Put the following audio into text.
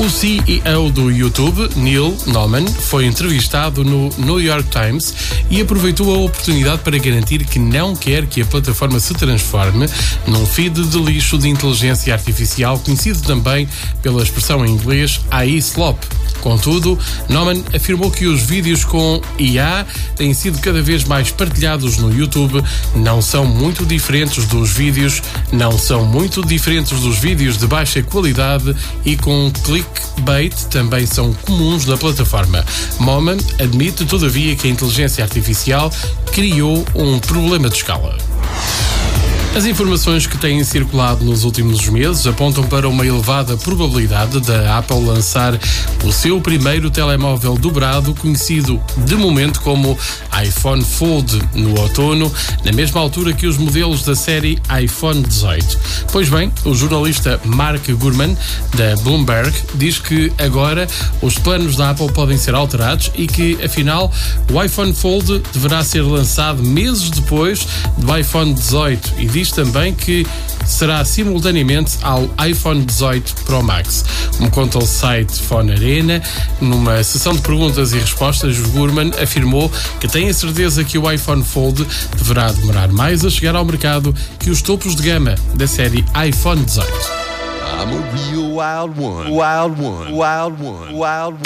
O CEO do YouTube, Neil Norman, foi entrevistado no New York Times e aproveitou a oportunidade para garantir que não quer que a plataforma se transforme num feed de lixo de inteligência artificial, conhecido também pela expressão em inglês AI slop. Contudo, Norman afirmou que os vídeos com IA têm sido cada vez mais partilhados no YouTube, não são muito diferentes dos vídeos de baixa qualidade e com clickbait também são comuns na plataforma. Norman admite, todavia, que a inteligência artificial criou um problema de escala. As informações que têm circulado nos últimos meses apontam para uma elevada probabilidade da Apple lançar o seu primeiro telemóvel dobrado, conhecido de momento como iPhone Fold, no outono, na mesma altura que os modelos da série iPhone 18. Pois bem, o jornalista Mark Gurman, da Bloomberg, diz que agora os planos da Apple podem ser alterados e que, afinal, o iPhone Fold deverá ser lançado meses depois do iPhone 18 e diz também que será simultaneamente ao iPhone 18 Pro Max. Como conta o site Phone Arena, numa sessão de perguntas e respostas, Gurman afirmou que tem a certeza que o iPhone Fold deverá demorar mais a chegar ao mercado que os topos de gama da série iPhone 18. I'm a real wild one.